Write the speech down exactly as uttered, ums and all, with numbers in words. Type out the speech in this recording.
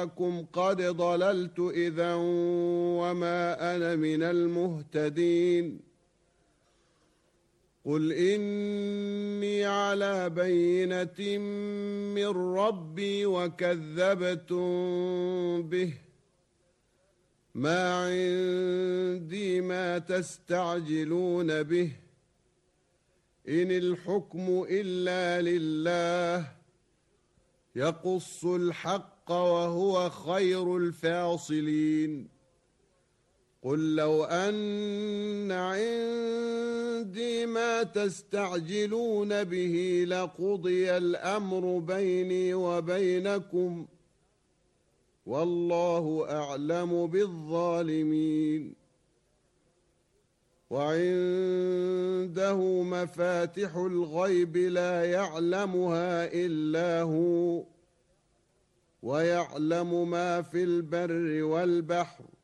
لكم قد ضللت إذا وما أنا من المهتدين قل إني على بينة من ربي وكذبتم به ما عندي ما تستعجلون به إن الحكم إلا لله يقص الحق وهو خير الفاصلين قل لو أن عندي ما تستعجلون به لقضي الأمر بيني وبينكم والله أعلم بالظالمين وعنده مفاتح الغيب لا يعلمها إلا هو ويعلم ما في البر والبحر